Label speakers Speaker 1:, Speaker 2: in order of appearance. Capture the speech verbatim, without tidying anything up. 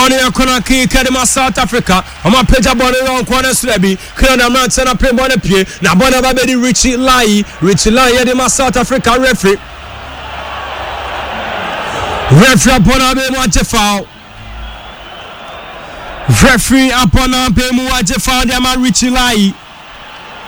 Speaker 1: Bonnie Konaki Kadima South Africa. I'm a Peja Bonnie on corner Slebi. Kana Mantana Pre Bonapie. Na Bona Babedi Richie Lai. Richie Lai Yadima South Africa referee. Referee Bonabe Mojefoul. Referee upon a Bemu Wajefoul. They are Richie Lai.